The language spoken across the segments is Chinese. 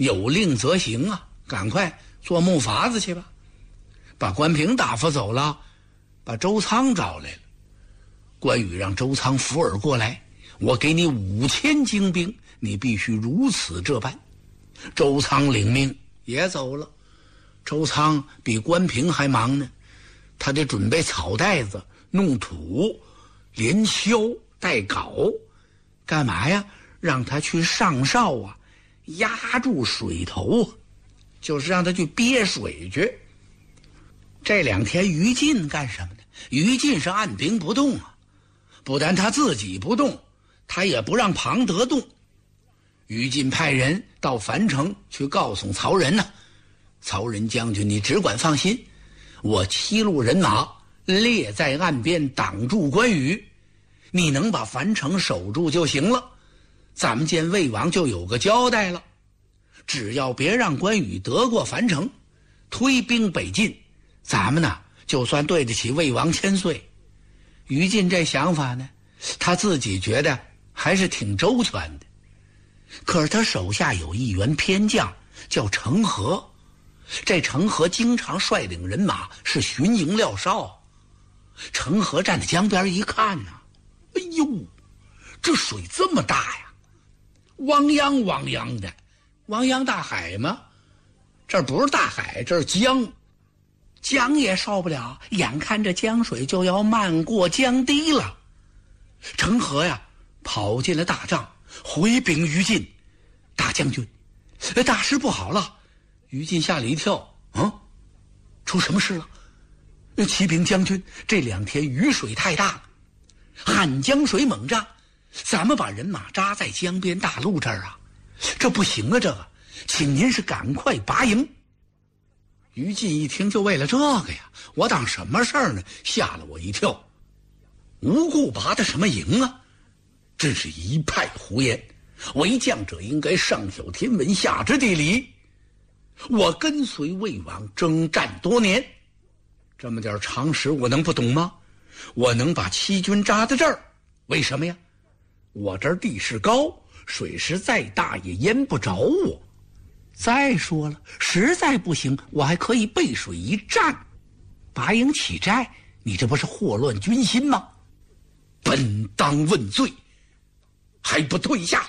有令则行啊，赶快做木筏子去吧。把关平打发走了，把周仓找来了。关羽让周仓扶耳过来，我给你5000精兵，你必须如此这般。周仓领命也走了。周仓比关平还忙呢，他得准备草袋子、弄土、连削带镐，干嘛呀？让他去上哨啊，压住水头，就是让他去憋水去。这2天于禁干什么呢？于禁是按兵不动啊，不但他自己不动，他也不让庞德动。于禁派人到樊城去告诉曹仁呢，曹仁将军，你只管放心，我7路人马列在岸边挡住关羽，你能把樊城守住就行了，咱们见魏王就有个交代了。只要别让关羽得过樊城，推兵北进，咱们呢就算对得起魏王千岁。于禁这想法呢，他自己觉得还是挺周全的。可是他手下有一员偏将叫程和，这程和经常率领人马是巡营廖少。程和站在江边一看呢，哎呦，这水这么大呀，汪洋汪洋的。汪洋大海吗？这不是大海，这是江，江也受不了，眼看着江水就要漫过江堤了。程和呀跑进了大帐，回禀于禁，大将军，大事不好了。于禁吓了一跳，出什么事了？启禀将军，这2天雨水太大了，汉江水猛涨，咱们把人马扎在江边大路这儿啊，这不行啊，这个，请您是赶快拔营。于禁一听，就为了这个呀，我当什么事儿呢？吓了我一跳。无故拔的什么营啊？真是一派胡言。为将者应该上晓天文，下知地理。我跟随魏王征战多年，这么点常识我能不懂吗？我能把7军扎在这儿，为什么呀？我这儿地势高，水势再大也淹不着我。再说了，实在不行，我还可以背水一战。拔营起寨，你这不是祸乱军心吗？本当问罪，还不退下！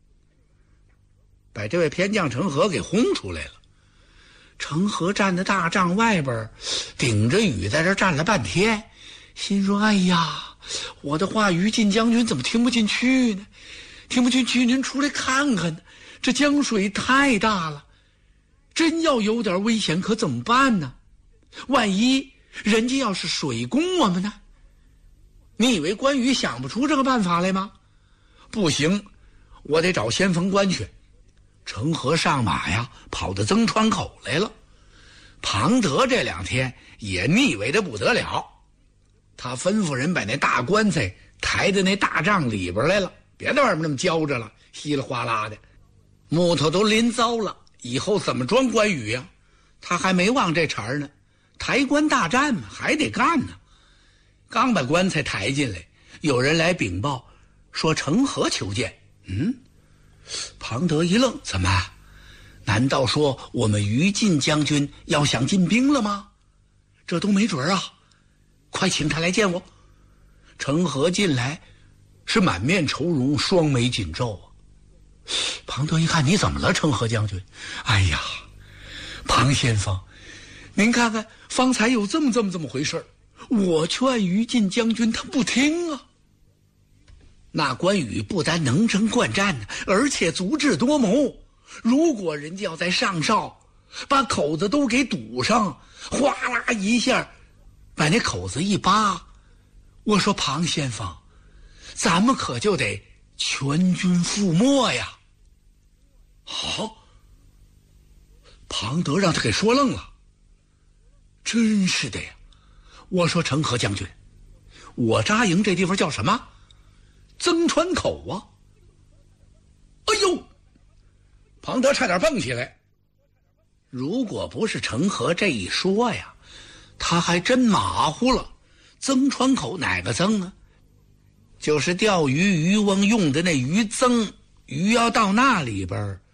把这位偏将程和给轰出来了。程和站在大帐外边，顶着雨在这站了半天，心说：哎呀，我的话于禁将军怎么听不进去呢？听不进去，您出来看看，这江水太大了，真要有点危险可怎么办呢？万一人家要是水攻我们呢？你以为关羽想不出这个办法来吗？不行，我得找先锋官去。程和上马呀，跑到曾川口来了。庞德这2天也腻歪得不得了，他吩咐人把那大棺材抬到那大帐里边来了，别在外面那么焦着了，稀里哗啦的，木头都淋糟了，以后怎么装关羽呀？他还没忘这茬呢，抬棺大战嘛，还得干呢。刚把棺材抬进来，有人来禀报说程和求见。庞德一愣，怎么？难道说我们于禁将军要想进兵了吗？这都没准啊！快请他来见我。程和进来，是满面愁容，双眉紧皱啊。庞德一看，你怎么了，程和将军？哎呀，庞先锋，您看看，方才有这么回事，我劝于禁将军，他不听啊。那关羽不但能征惯战呢，而且足智多谋。如果人家要在上哨，把口子都给堵上，哗啦一下，把那口子一扒，我说庞先锋，咱们可就得全军覆没呀！好，庞德让他给说愣了。真是的呀，我说程和将军，我扎营这地方叫什么？曾川口啊！哎呦，庞德差点蹦起来。如果不是程和这一说呀，他还真马虎了。曾川口哪个曾啊？就是钓鱼渔翁用的那鱼曾。鱼要到那里边，